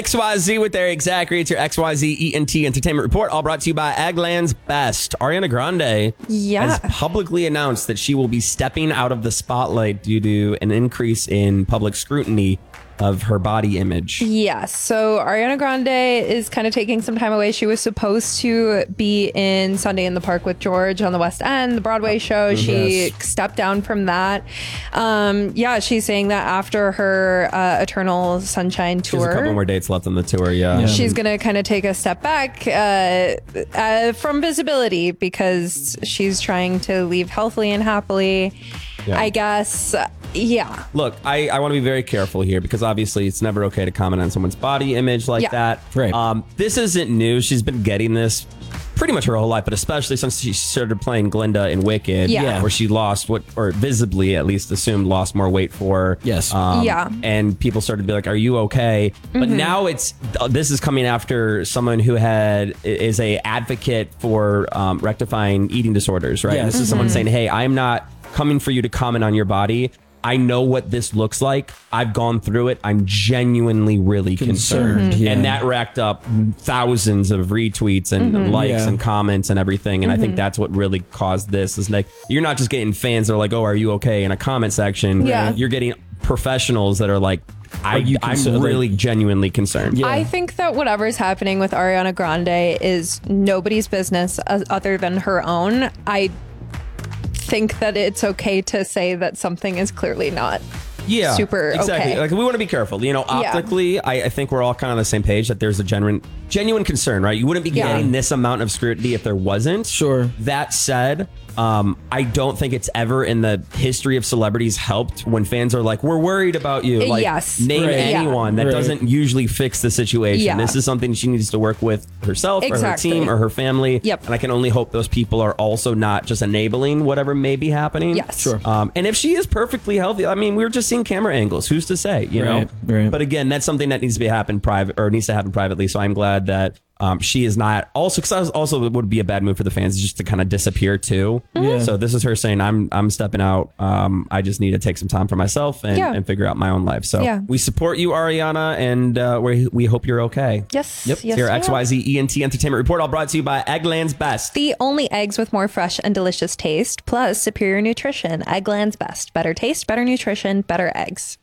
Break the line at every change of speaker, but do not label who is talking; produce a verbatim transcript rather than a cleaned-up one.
X Y Z with Eric Zachary. It's your X Y Z E N T Entertainment Report, all brought to you by Eggland's Best. Ariana Grande
yeah.
has publicly announced that she will be stepping out of the spotlight due to an increase in public scrutiny of her body image.
Yes. So Ariana Grande is kind of taking some time away. She was supposed to be in Sunday in the Park with George on the West End, the Broadway show. She yes. stepped down from that. Um, yeah, she's saying that after her uh, Eternal Sunshine tour.
She has a couple more dates left on the tour, yeah. yeah.
She's going to kind of take a step back uh, uh, from visibility because she's trying to leave healthily and happily. Yeah. I guess, yeah.
Look, I, I want to be very careful here because obviously it's never okay to comment on someone's body image like yeah. that.
Right.
Um, this isn't new. She's been getting this pretty much her whole life, but especially since she started playing Glinda in Wicked,
yeah.
where she lost what, or visibly at least assumed lost more weight for.
Yes.
Um,
yeah.
And people started to be like, are you okay? Mm-hmm. But now it's, this is coming after someone who had, is a advocate for um, rectifying eating disorders, right? Yes. This is mm-hmm. someone saying, hey, I'm not coming for you to comment on your body. I know what this looks like. I've gone through it. I'm genuinely really concerned. concerned. Mm-hmm. Yeah. And that racked up thousands of retweets and mm-hmm. likes yeah. and comments and everything. And mm-hmm. I think that's what really caused this is like, you're not just getting fans that are like, oh, are you okay? In a comment section.
Yeah.
You're getting professionals that are like, I, I'm really genuinely concerned.
Yeah. I think that whatever's happening with Ariana Grande is nobody's business other than her own. I think that it's okay to say that something is clearly not
yeah,
super
exactly.
okay.
Like we want to be careful. You know, optically, yeah. I, I think we're all kind of on the same page that there's a genuine genuine concern, right? You wouldn't be yeah. getting this amount of scrutiny if there wasn't.
Sure.
That said, um, I don't think it's ever in the history of celebrities helped when fans are like, we're worried about you. Like,
yes.
name
right.
anyone.
Yeah.
That
right.
doesn't usually fix the situation.
Yeah.
This is something she needs to work with herself
exactly.
or her team or her family.
Yep.
And I can only hope those people are also not just enabling whatever may be happening.
Yes.
Sure.
Um, and if she is perfectly healthy, I mean, we were just seeing camera angles. Who's to say, you
right.
know?
Right.
But again, that's something that needs to be happen private or needs to happen privately. So I'm glad that Um, she is not also because also it would be a bad move for the fans just to kind of disappear too.
Yeah.
So this is her saying I'm I'm stepping out. Um, I just need to take some time for myself and,
yeah.
and figure out my own life. So
yeah.
we support you, Ariana, and uh, we we hope you're okay.
Yes.
Yep.
Yes,
Your
yeah.
X Y Z E N T Entertainment Report, all brought to you by Eggland's Best.
The only eggs with more fresh and delicious taste, plus superior nutrition. Eggland's Best. Better taste, better nutrition, better eggs.